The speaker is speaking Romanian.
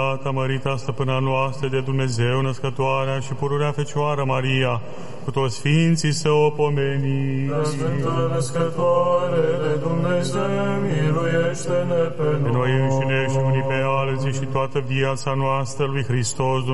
Mărita stăpâna noastră de Dumnezeu, născătoarea și pururea Fecioară Maria, cu toți sfinții să o pomeni. La Sfântă Născătoare de Dumnezeu, miluiește-ne pe noi. Noi înșine și unii pe alții și toată viața noastră lui Hristos